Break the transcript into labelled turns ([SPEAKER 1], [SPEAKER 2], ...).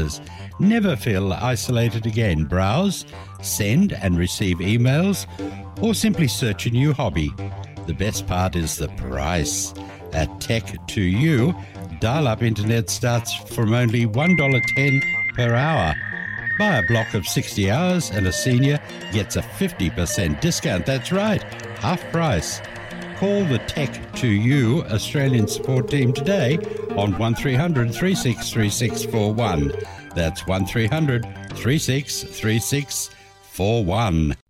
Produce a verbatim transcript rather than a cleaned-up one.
[SPEAKER 1] years. Never feel isolated again. Browse, send and receive emails, or simply search a new hobby. The best part is the price. At Tech to You, dial-up internet starts from only one dollar ten per hour. Buy a block of sixty hours and a senior gets a fifty percent discount. That's right, half price. Call the Tech to You Australian support team today on one three hundred, three six three six four one. That's one three hundred, three six three six four one.